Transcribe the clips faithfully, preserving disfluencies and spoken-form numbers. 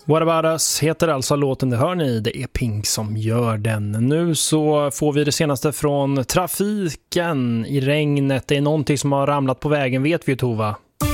What About Us heter alltså låten, det hör ni, det är Pink som gör den. Nu så får vi det senaste från trafiken i regnet. Det är någonting som har ramlat på vägen, vet vi ju, Tova.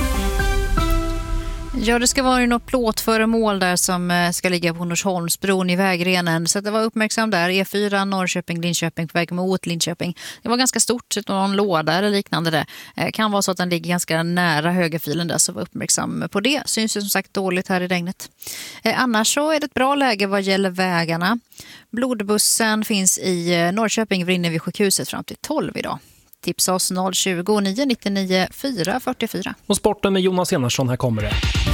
Ja, det ska vara något plåtföremål där som ska ligga på Norsholmsbron i vägrenen. Så det var uppmärksam där. E fyra, Norrköping, Linköping på väg mot Linköping. Det var ganska stort, så någon låda eller liknande där. Det kan vara så att den ligger ganska nära högerfilen där, så var uppmärksam på det. Syns ju som sagt dåligt här i regnet. Annars så är det ett bra läge vad gäller vägarna. Blodbussen finns i Norrköping, brinner vid sjukhuset fram till tolv idag. Tipsa oss noll tjugo, nio nittionio, fyra fyrtiofyra. Och sporten med Jonas Enarsson, här kommer det.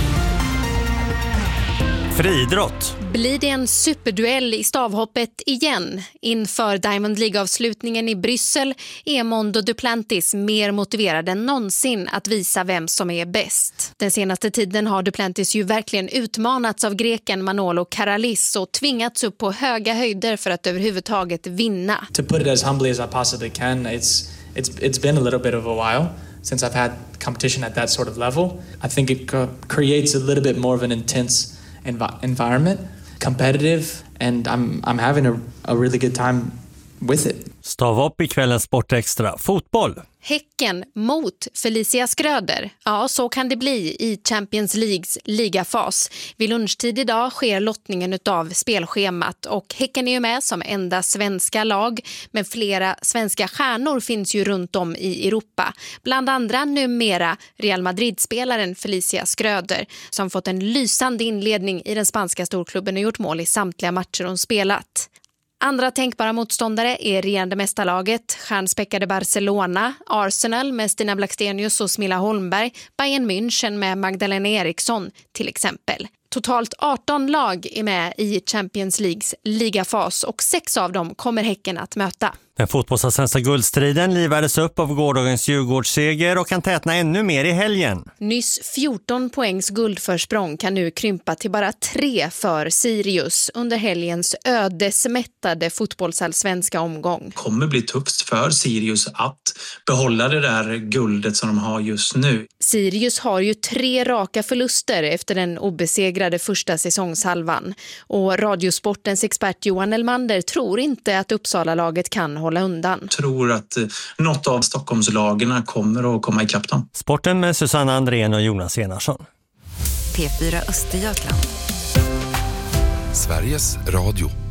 Friidrott. Blir det en superduell i stavhoppet igen? Inför Diamond League-avslutningen i Bryssel är Mondo Duplantis mer motiverad än någonsin att visa vem som är bäst. Den senaste tiden har Duplantis ju verkligen utmanats av greken Manolo Karalis och tvingats upp på höga höjder för att överhuvudtaget vinna. To put it as humbly as I possibly can, it's it's it's been a little bit of a while since I've had competition at that sort of level. I think it creates a little bit more of an intense env- environment, competitive, and I'm I'm having a, a really good time with it. Stavhopp i kvällens Sportextra. Fotboll. Häcken mot Felicia Skröder. Ja, så kan det bli i Champions Leagues ligafas. Vid lunchtid idag sker lottningen utav spelschemat och Häcken är ju med som enda svenska lag, men flera svenska stjärnor finns ju runt om i Europa. Bland andra numera Real Madrid-spelaren Felicia Skröder som fått en lysande inledning i den spanska storklubben och gjort mål i samtliga matcher hon spelat. Andra tänkbara motståndare är regerande mästarlaget, stjärnspäckade Barcelona, Arsenal med Stina Blackstenius och Smilla Holmberg, Bayern München med Magdalena Eriksson till exempel. Totalt arton lag är med i Champions Leagues ligafas och sex av dem kommer Häcken att möta. Den fotbollsallsvenska guldstriden livades upp av gårdagens Djurgårdsseger och kan tätna ännu mer i helgen. Nyss fjorton poängs guldförsprång kan nu krympa till bara tre för Sirius under helgens ödesmättade fotbollsallsvenska omgång. Det kommer bli tufft för Sirius att behålla det där guldet som de har just nu. Sirius har ju tre raka förluster efter den obesegrade första säsongshalvan. Och Radiosportens expert Johan Elmander tror inte att Uppsala-laget kan hålla undan. Jag tror att något av Stockholmslagarna kommer att komma ikapp dem. Sporten med Susanna Andrén och Jonas Enarsson. P fyra Östergötland. Sveriges Radio.